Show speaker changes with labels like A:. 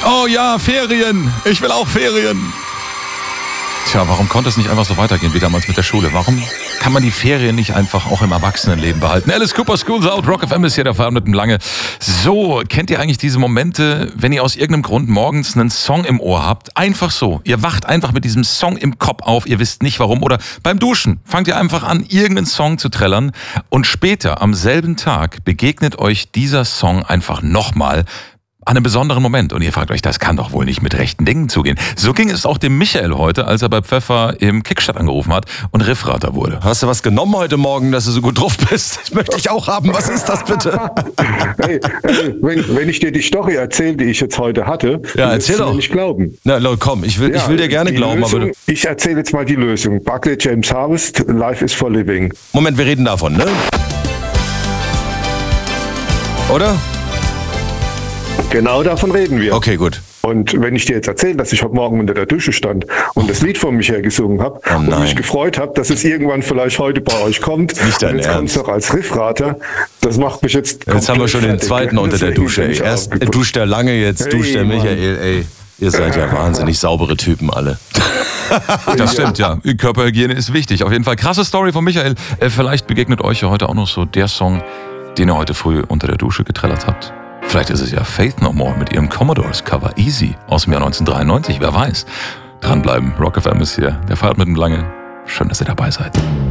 A: Oh ja, Ferien. Ich will auch Ferien. Tja, warum konnte es nicht einfach so weitergehen wie damals mit der Schule? Warum kann man die Ferien nicht einfach auch im Erwachsenenleben behalten? Alice Cooper, School's Out, Rock FM ist hier der Fahrt mit dem Lange. So, kennt ihr eigentlich diese Momente, wenn ihr aus irgendeinem Grund morgens einen Song im Ohr habt? Einfach so. Ihr wacht einfach mit diesem Song im Kopf auf, ihr wisst nicht warum. Oder beim Duschen fangt ihr einfach an, irgendeinen Song zu trällern. Und später, am selben Tag, begegnet euch dieser Song einfach nochmal an einem besonderen Moment. Und ihr fragt euch, das kann doch wohl nicht mit rechten Dingen zugehen. So ging es auch dem Michael heute, als er bei Pfeffer im Kickstadt angerufen hat und Riffrater wurde.
B: Hast du was genommen heute Morgen, dass du so gut drauf bist? Das möchte ich auch haben. Was ist das bitte?
C: Hey, wenn ich dir die Story erzähle, die ich jetzt heute hatte,
B: ja, erzähl doch.
C: Du mir nicht glauben.
B: Na, komm, ich will dir gerne glauben.
C: Lösung,
B: aber
C: ich erzähle jetzt mal die Lösung. Buckley James Harvest, Life is for Living.
B: Moment, wir reden davon, ne? Oder?
C: Genau davon reden wir.
B: Okay, gut.
C: Und wenn ich dir jetzt erzähle, dass ich heute Morgen unter der Dusche stand und das Lied von Michael gesungen habe und mich gefreut habe, dass es irgendwann vielleicht heute bei euch kommt,
B: nicht dein
C: und jetzt kommt es doch als Riffrater, das macht mich jetzt...
B: Jetzt haben wir schon den zweiten unter der Dusche, ey. Erst duscht der Lange, jetzt duscht der Michael, ey. Ihr seid ja wahnsinnig saubere Typen alle.
A: Das stimmt, ja. Körperhygiene ist wichtig. Auf jeden Fall krasse Story von Michael. Vielleicht begegnet euch ja heute auch noch so der Song, den ihr heute früh unter der Dusche getrellert habt. Vielleicht ist es ja Faith No More mit ihrem Commodores-Cover Easy aus dem Jahr 1993, wer weiß. Dranbleiben, Rock FM ist hier, der Fahrt mit dem Lange. Schön, dass ihr dabei seid.